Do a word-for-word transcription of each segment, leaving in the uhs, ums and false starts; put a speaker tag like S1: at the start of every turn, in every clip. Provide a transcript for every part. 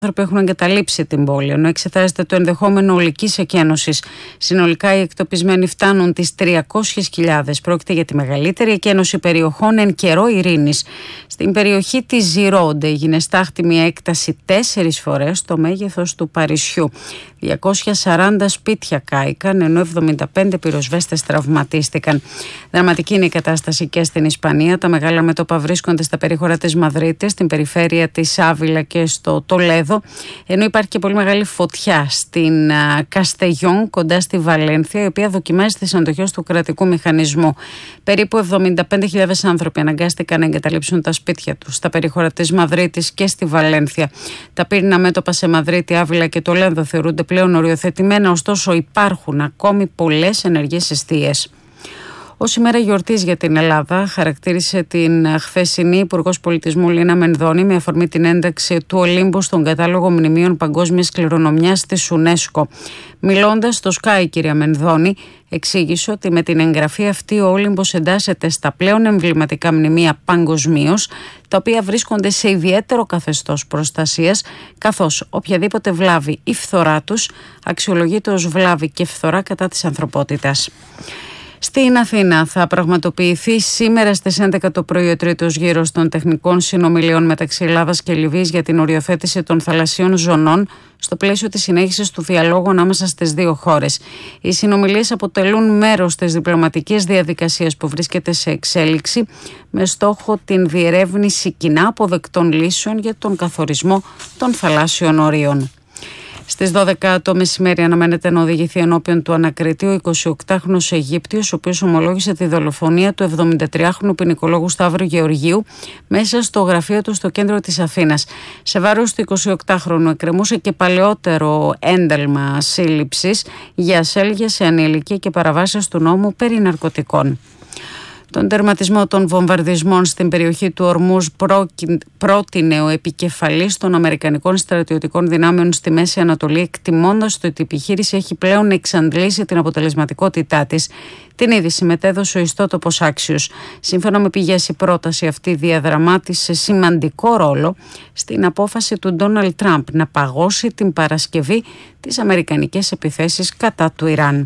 S1: άνθρωποι έχουν εγκαταλείψει την πόλη, ενώ εξετάζεται το ενδεχόμενο ολικής εκένωσης. Συνολικά οι εκτοπισμένοι φτάνουν τις τριακόσιες χιλιάδες. Πρόκειται για τη μεγαλύτερη εκένωση περιοχών εν καιρό ειρήνης. Στην περιοχή της Ζιρόντε έγινε στάχτη μια έκταση τέσσερις φορές το μέγεθος του Παρισιού. διακόσια σαράντα σπίτια κάηκαν, ενώ εβδομήντα πέντε πυροσβέστες τραυματίστηκαν. Δραματική είναι η κατάσταση και στην Ισπανία. Τα μεγάλα μέτωπα βρίσκονται στα περίχωρα της Μαδρίτης, στην περιφέρεια της Άβυλα και στο Τολέδο, ενώ υπάρχει και πολύ μεγάλη φωτιά στην Καστεγιόν, κοντά στη Βαλένθια, η οποία δοκιμάζει τις αντοχές του κρατικού μηχανισμού. Περίπου εβδομήντα πέντε χιλιάδες άνθρωποι αναγκάστηκαν να εγκαταλείψουν τα σπίτια τους στα περίχωρα της Μαδρίτης και στη Βαλένθια. Τα πύρινα μέτωπα σε Μαδρίτη, Άβυλα και Τολέδο θεωρούνται πλέον οριοθετημένα, ωστόσο υπάρχουν ακόμη πολλές ενεργές εστίες. Ως ημέρα γιορτής για την Ελλάδα, χαρακτήρισε την χθεσινή Υπουργός Πολιτισμού Λίνα Μενδώνη με αφορμή την ένταξη του Ολύμπου στον κατάλογο μνημείων παγκόσμιας κληρονομιάς της UNESCO. Μιλώντας στο Sky, κυρία Μενδώνη εξήγησε ότι με την εγγραφή αυτή ο Όλυμπος εντάσσεται στα πλέον εμβληματικά μνημεία παγκοσμίως, τα οποία βρίσκονται σε ιδιαίτερο καθεστώς προστασίας, καθώς οποιαδήποτε βλάβη ή φθορά τους αξιολογείται ως βλάβη και φθορά κατά της ανθρωπότητας. Στην Αθήνα θα πραγματοποιηθεί σήμερα στις έντεκα το πρωί ο τρίτος γύρος των τεχνικών συνομιλιών μεταξύ Ελλάδας και Λιβύης για την οριοθέτηση των θαλασσίων ζωνών στο πλαίσιο της συνέχισης του διαλόγου ανάμεσα στις δύο χώρες. Οι συνομιλίες αποτελούν μέρος της διπλωματικής διαδικασίας που βρίσκεται σε εξέλιξη με στόχο την διερεύνηση κοινά αποδεκτών λύσεων για τον καθορισμό των θαλάσσιων ορίων. Στις δώδεκα το μεσημέρι αναμένεται να οδηγηθεί ενώπιον του ανακριτή ο εικοσιοκτάχρονος Αιγύπτιος, ο οποίος ομολόγησε τη δολοφονία του εβδομηντατριάχρονου ποινικολόγου Σταύρου Γεωργίου μέσα στο γραφείο του στο κέντρο της Αθήνας. Σε βάρος του εικοσιοκτάχρονου εκκρεμούσε και παλαιότερο ένταλμα σύλληψης για ασέλγεια σε ανηλικία και παραβάσεις του νόμου περί ναρκωτικών. Τον τερματισμό των βομβαρδισμών στην περιοχή του Ορμούζ πρότεινε ο επικεφαλής των Αμερικανικών στρατιωτικών δυνάμεων στη Μέση Ανατολή, εκτιμώντας ότι η επιχείρηση έχει πλέον εξαντλήσει την αποτελεσματικότητά της. Την είδηση μετέδωσε ο ιστότοπος Axios. Σύμφωνα με πηγές, η πρόταση αυτή διαδραμάτισε σημαντικό ρόλο στην απόφαση του Ντόναλντ Τραμπ να παγώσει την Παρασκευή τις αμερικανικές επιθέσεις κατά του Ιράν.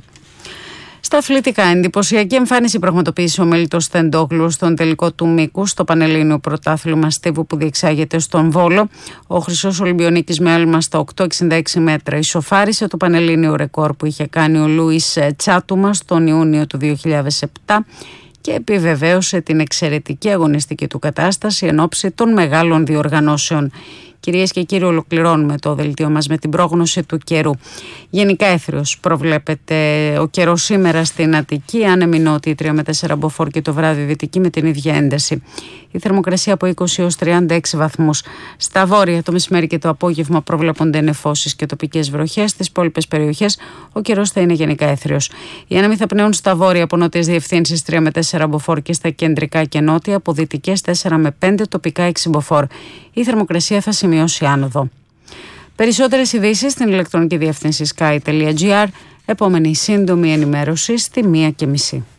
S1: Στα αθλητικά, εντυπωσιακή εμφάνιση πραγματοποίησε ο Μέλιτος Θεντόγλου στον τελικό του μήκου στο Πανελλήνιο Πρωτάθλημα Στίβου που διεξάγεται στον Βόλο. Ο Χρυσός Ολυμπιονίκης με άλμα στα οκτώ εξήντα έξι μέτρα ισοφάρισε το Πανελλήνιο ρεκόρ που είχε κάνει ο Λούις Τσάτουμα τον Ιούνιο του δύο χιλιάδες επτά και επιβεβαίωσε την εξαιρετική αγωνιστική του κατάσταση εν ώψη των μεγάλων διοργανώσεων. Κυρίες και κύριοι, ολοκληρώνουμε το δελτίο μας με την πρόγνωση του καιρού. Γενικά έθριος προβλέπεται ο καιρός σήμερα στην Αττική, άνεμη νότιη τρία με τέσσερα μποφόρ και το βράδυ δυτική με την ίδια ένταση. Η θερμοκρασία από είκοσι έως τριάντα έξι βαθμούς. Στα βόρεια το μεσημέρι και το απόγευμα προβλέπονται νεφώσεις και τοπικές βροχές. Στις υπόλοιπες περιοχές ο καιρός θα είναι γενικά έθριος. Οι άνεμοι θα πνέουν στα βόρεια από νότιες διευθύνσεις τρία με τέσσερα μποφόρ και στα κεντρικά και νότια, από δυτικές τέσσερα με πέντε, τοπικά έξι μποφόρ. Η θερμοκρασία θα σημειώσει άνοδο. Περισσότερες ειδήσεις στην ηλεκτρονική διεύθυνση sky τελεία gr. Επόμενη σύντομη ενημέρωση στη μία και μισή.